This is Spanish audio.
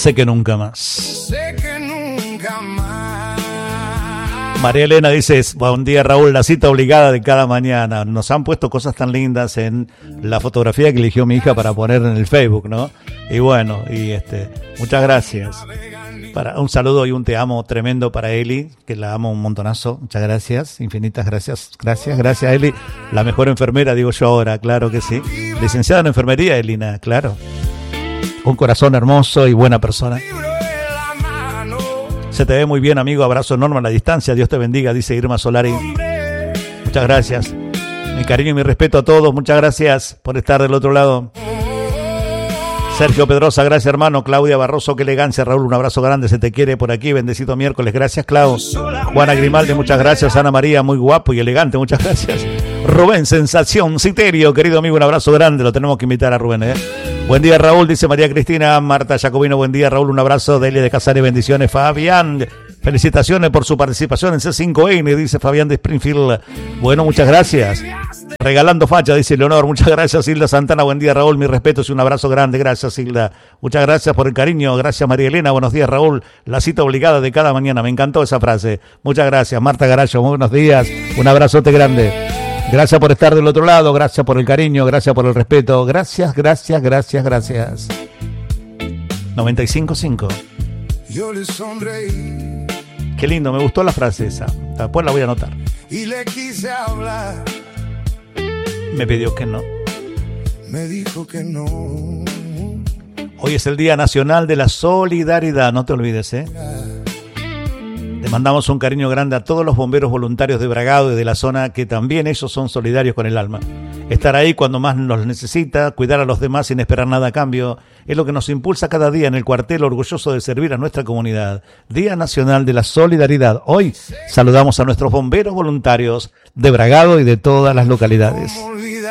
Sé que nunca más. Sé que nunca más. María Elena dice, buen día Raúl, la cita obligada de cada mañana. Nos han puesto cosas tan lindas en la fotografía que eligió mi hija para poner en el Facebook, ¿no? Y bueno, muchas gracias. Un saludo y un te amo tremendo para Eli, que la amo un montonazo. Muchas gracias, infinitas gracias. Gracias Eli, la mejor enfermera, digo yo ahora, claro que sí. Licenciada en enfermería, Elina, claro. Un corazón hermoso y buena persona. Se te ve muy bien, amigo. Abrazo enorme a la distancia. Dios te bendiga, dice Irma Solari. Muchas gracias. Mi cariño y mi respeto a todos. Muchas gracias por estar del otro lado. Sergio Pedrosa, gracias hermano. Claudia Barroso, qué elegancia. Raúl, un abrazo grande. Se te quiere por aquí. Bendecido miércoles. Gracias, Clau. Juana Grimaldi, muchas gracias. Ana María, muy guapo y elegante. Muchas gracias. Rubén, sensación. Citerio, querido amigo, un abrazo grande. Lo tenemos que invitar a Rubén, Buen día, Raúl, dice María Cristina. Marta Jacobino, buen día, Raúl, un abrazo. Delia de Casares, bendiciones. Fabián, felicitaciones por su participación en C5N, dice Fabián de Springfield. Bueno, muchas gracias. Regalando facha, dice Leonor. Muchas gracias, Hilda Santana. Buen día, Raúl, mis respetos y un abrazo grande. Gracias, Hilda. Muchas gracias por el cariño. Gracias, María Elena. Buenos días, Raúl. La cita obligada de cada mañana. Me encantó esa frase. Muchas gracias, Marta Garayo. Muy buenos días. Un abrazote grande. Gracias por estar del otro lado, gracias por el cariño, gracias por el respeto. Gracias. 95.5. Yo le sonreí. Qué lindo, me gustó la frase esa. Después la voy a anotar. Y le quise hablar. Me pidió que no. Me dijo que no. Hoy es el Día Nacional de la Solidaridad, no te olvides, Le mandamos un cariño grande a todos los bomberos voluntarios de Bragado y de la zona, que también ellos son solidarios con el alma. Estar ahí cuando más nos necesita, cuidar a los demás sin esperar nada a cambio, es lo que nos impulsa cada día en el cuartel, orgulloso de servir a nuestra comunidad. Día Nacional de la Solidaridad. Hoy saludamos a nuestros bomberos voluntarios de Bragado y de todas las localidades.